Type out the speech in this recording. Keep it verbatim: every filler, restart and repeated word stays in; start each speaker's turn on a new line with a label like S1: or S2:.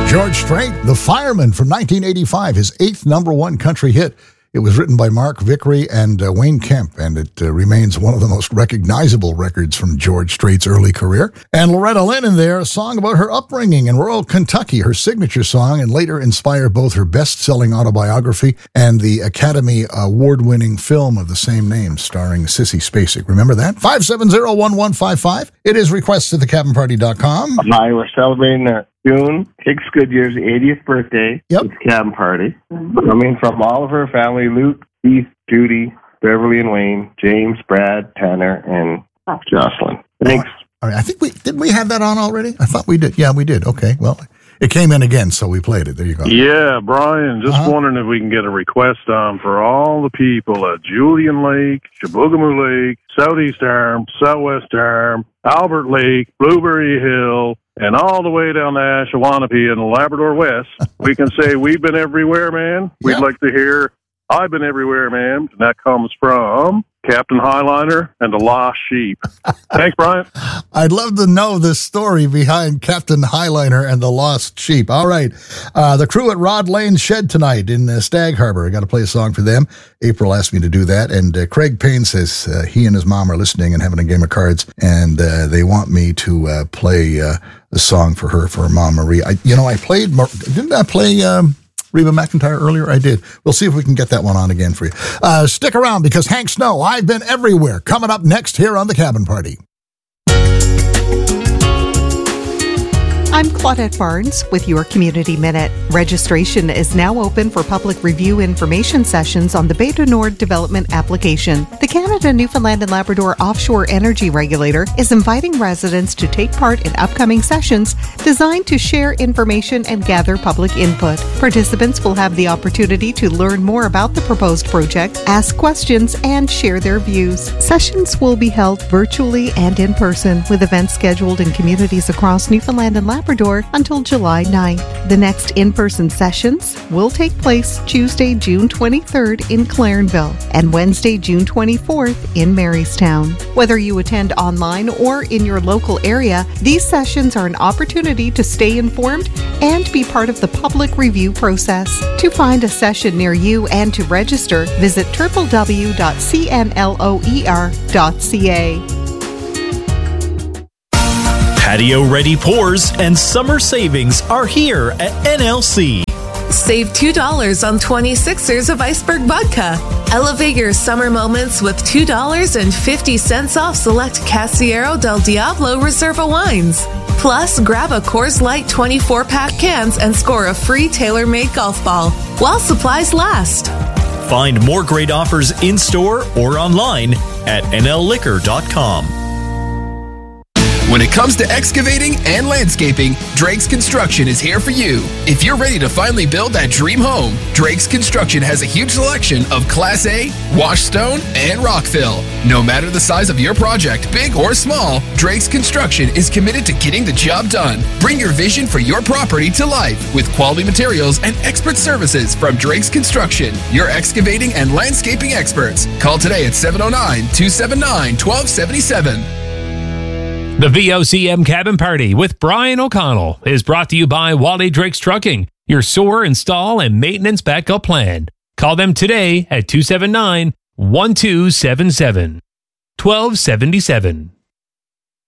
S1: George Strait, The Fireman from nineteen eighty-five, his eighth number one country hit. It was written by Mark Vickery and uh, Wayne Kemp, and it uh, remains one of the most recognizable records from George Strait's early career. And Loretta Lynn in there, a song about her upbringing in rural Kentucky, her signature song, and later inspired both her best-selling autobiography and the Academy Award-winning film of the same name, starring Sissy Spacek. Remember that? five seven zero, one one five five. It is requests at the cabin party dot com.
S2: Hi, we're celebrating uh, June, Hicks Goodyear's eightieth birthday.
S1: Yep.
S2: It's cabin party. Coming from all of her family, Luke, Keith, Judy, Beverly and Wayne, James, Brad, Tanner, and Jocelyn. Thanks.
S1: All right, I think we, didn't we have that on already? I thought we did. Yeah, we did. Okay, well, it came in again, so we played it. There you go.
S3: Yeah, Brian, just
S1: Uh-huh.
S3: wondering if we can get a request on for all the people at Julian Lake, Chibougamau Lake, Southeast Arm, Southwest Arm, Albert Lake, Blueberry Hill, and all the way down to Ashawanapi and Labrador West. We can say we've been everywhere, man. We'd
S1: Yeah.
S3: like to hear I've been everywhere, man. And that comes from Captain Highliner and the Lost Sheep. Thanks, Brian.
S1: I'd love to know the story behind Captain Highliner and the Lost Sheep. All right. Uh, the crew at Rod Lane Shed tonight in uh, Stag Harbor. I got to play a song for them. April asked me to do that. And uh, Craig Payne says uh, he and his mom are listening and having a game of cards. And uh, they want me to uh, play uh, a song for her, for her mom, Marie. I, you know, I played, didn't I play... Um, Reba McEntire earlier? I did. We'll see if we can get that one on again for you. Uh, stick around because Hank Snow, I've Been Everywhere, coming up next here on The Cabin Party.
S4: I'm Claudette Barnes with your Community Minute. Registration is now open for public review information sessions on the Bay du Nord development application. The Canada, Newfoundland and Labrador Offshore Energy Regulator is inviting residents to take part in upcoming sessions designed to share information and gather public input. Participants will have the opportunity to learn more about the proposed project, ask questions, and share their views. Sessions will be held virtually and in person, with events scheduled in communities across Newfoundland and Labrador until July ninth. The next in-person sessions will take place Tuesday, June twenty-third in Clarenville and Wednesday, June twenty-fourth in Marystown. Whether you attend online or in your local area, these sessions are an opportunity to stay informed and be part of the public review process. To find a session near you and to register, visit w w w dot c n loer dot c a.
S5: Patio-ready pours and summer savings are here at N L C.
S6: Save two dollars on twenty-sixers of Iceberg Vodka. Elevate your summer moments with two dollars and fifty cents off select Casillero del Diablo Reserva wines. Plus, grab a Coors Light twenty-four pack cans and score a free tailor-made golf ball while supplies last.
S5: Find more great offers in-store or online at N L liquor dot com.
S7: When it comes to excavating and landscaping, Drake's Construction is here for you. If you're ready to finally build that dream home, Drake's Construction has a huge selection of Class A, wash stone, and rock fill. No matter the size of your project, big or small, Drake's Construction is committed to getting the job done. Bring your vision for your property to life with quality materials and expert services from Drake's Construction, your excavating and landscaping experts. Call today at seven oh nine, two seven nine, one two seven seven.
S8: The V O C M Cabin Party with Brian O'Connell is brought to you by Wally Drake's Trucking, your sewer install and maintenance backup plan. Call them today at two seven nine, one two seven seven. twelve seventy-seven.